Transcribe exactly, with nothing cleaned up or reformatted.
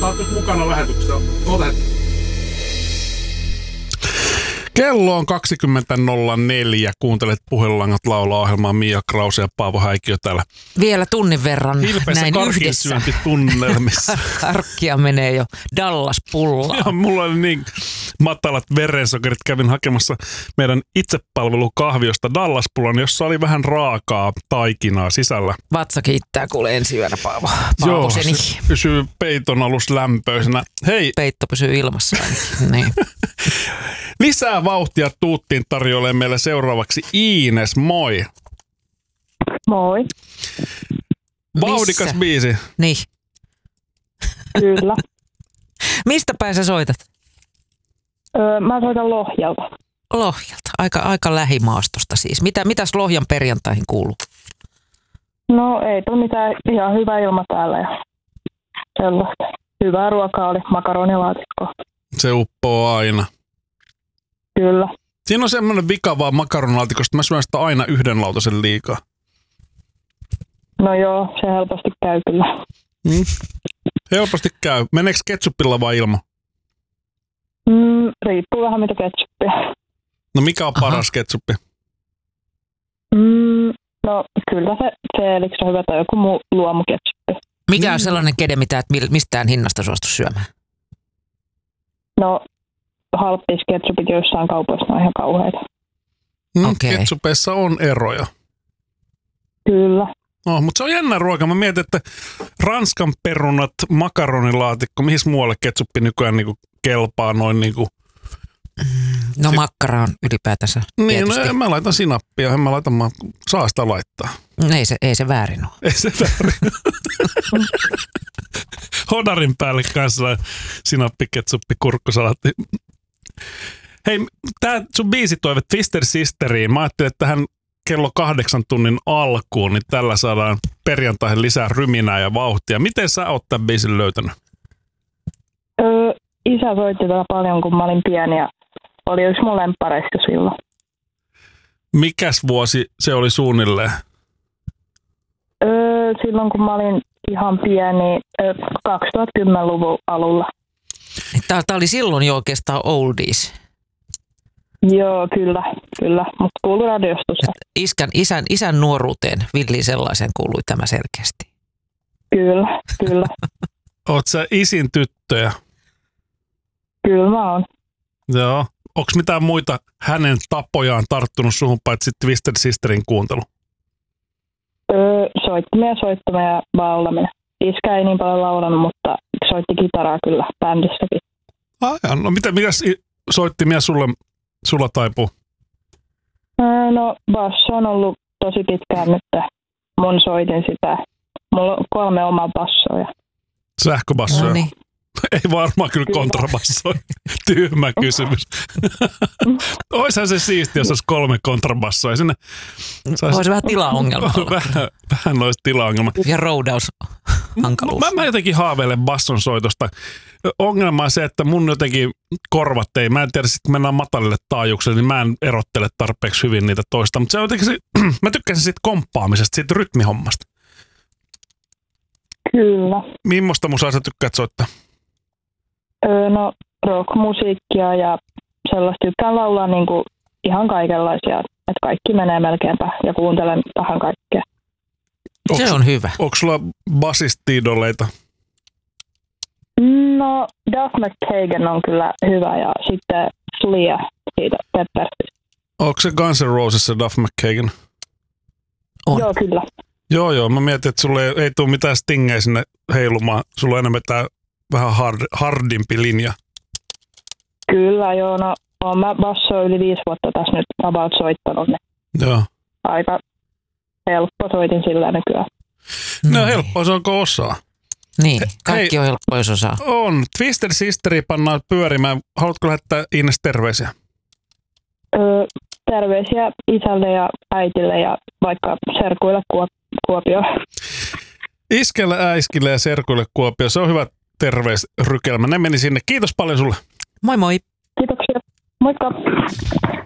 Sä oot nyt mukana lähetyksessä. Oot hetki. Kello on kaksikymmentä nolla neljä. Kuuntelet Puhelulangat laulaa ohjelmaa. Mia Krause ja Paavo Häikiö täällä. Vielä tunnin verran Hilpeässä näin yhdessä. karkinsyöntitunnelmissa. Karkkia menee jo Dallas-pullaan. Ja mulla oli niin matalat verensokerit. Kävin hakemassa meidän itsepalvelukahviosta Dallas-pullan, jossa oli vähän raakaa taikinaa sisällä. Vatsa kiittää kuule ensi yönä, Paavo. Joo, se pysyy peiton alus lämpöisenä. Hei. Peitto pysyy ilmassa ainakin. Niin. Lisää vauhtia tuuttiin tarjoilee meille seuraavaksi Iines. Moi. Moi. Vauhdikas Missä? biisi. Niin. Kyllä. Mistä päin sä soitat? Öö, mä soitan Lohjalta. Lohjalta. Aika, aika lähimaastosta siis. Mitä, mitäs Lohjan perjantaihin kuuluu? No ei tule mitään, ihan hyvä ilma täällä ja sellaista. Hyvää ruokaa oli, makaronilaatikko. Se uppoo aina. Kyllä. Siinä on semmoinen vika vaan makaronlaatikosta. Mä syön sitä aina yhden lautasen liikaa. No joo, se helposti käy kyllä. Mm. Helposti käy. Meneekö ketsuppilla vai ilman? Mm, riippuu vähän mitä ketsuppia. No mikä on Aha. paras ketsuppi? Mm, no kyllä se Felix on hyvä tai joku muu luomuketsuppi. Mikä on sellainen kede, mitä et mistään hinnasta suostu syömään? No halppisketsupit joissain kaupoissa on ihan kauheita. Mm, Okei. Ketsupeissa on eroja. Kyllä. No, mutta se on jännä ruoka. Mä mietin, että Ranskan perunat, makaronilaatikko, mihin muualle ketsuppi nykyään niinku kelpaa noin niinku. No Se- makkara on ylipäätänsä Niin, tietysti. no, mä laitan sinappia, en mä laitan, mä saa sitä laittaa. Ei se, ei se väärin ole. Ei se väärin. Hodarin päälle kanssa sinappi, ketsuppi, kurkkusalaatti. Hei, tää sun biisitoive Twister Sisteriin. Mä ajattelin, että tähän kello kahdeksan tunnin alkuun, niin tällä saadaan perjantaihin lisää ryminää ja vauhtia. Miten sä oot tämän biisin löytänyt? Öö, isä soitti tätä paljon, kun mä olin pieni ja oli yksi mun lemppareista silloin. Mikäs vuosi se oli suunnilleen? Öö, silloin kun mä olin ihan pieni, öö, kaksituhattakymmenluvun alulla. Tää, tää oli silloin jo oikeastaan oldies. Joo, kyllä, kyllä, mutta kuului radiosta se. Iskän, isän, isän nuoruuteen, villiin sellaisen kuului tämä selkeästi. Kyllä, kyllä, Oot sä isin tyttöjä? kyllä mä oon. Joo. Onks mitään muita hänen tapojaan tarttunut suhun paitsi Twisted Sisterin kuuntelu? Öö, soittimia, soittamia ja laulaminen. Iskä ei niin paljon laulanut, mutta soitti kitaraa kyllä bändissäkin. Ai, no mitä, mitäs i- soittimia sulle, sulla taipuu? Öö, no basso on ollut tosi pitkään nyt. Mun soitin sitä. Mulla on kolme omaa bassoa. Sähköbassoja? No niin. Ei varmaan kyllä, Kyllä. kontrabassoja. Tyhmä kysymys. Oishan se siisti, jos olisi kolme kontrabassoa. Sinne sais... Olisi vähän tilaongelma olla. vähän, vähän olisi tilaongelma. Ja roudaushankaluus. Mä, mä jotenkin haaveilen basson soitosta. Ongelma on se, että mun jotenkin korvat ei, mä en tiedä, sit kun mennään matalille taajuuksille, niin mä en erottele tarpeeksi hyvin niitä toista. Mutta se on jotenkin, se, mä tykkäsin siitä komppaamisesta, siitä rytmihommasta. Kyllä. Mimmosta musaa sä tykkäät soittaa? Öö, no rockmusiikkia ja sellaista tykkään laulaa niinku ihan kaikenlaisia. Että kaikki menee melkeinpä ja kuuntelen vähän kaikkea. Se on hyvä. Onko sulla basisti-idoleita? No Duff McKagan on kyllä hyvä ja sitten Slia siitä Peppersistä. Onko se Guns N' Roses se Duff McKagan? On. Joo, kyllä. Joo, joo. Mä mietin, että sulle ei, ei tule mitään stingejä sinne heilumaan. Sulla on enemmän tää vähän hard, hardimpi linja. Kyllä, joo. No, oon mä bassoa yli viisi vuotta tässä nyt about soittanut. Niin Joo. aika helppo soitin sillä nykyään. No Niin. helppoa se onko osaa. Niin, He- kaikki hei. on helppoa, jos osaa. On. Twister Sisteri pannaan pyörimään. Haluatko lähettää Ines terveisiä? Öö, terveisiä isälle ja äitille ja vaikka serkuille Kuop- Kuopio. Iskelle, äiskille ja serkuille Kuopio. Se on hyvä terveysrykelmä. Ne meni sinne. Kiitos paljon sulle. Moi moi! Kiitoksia. Moikka.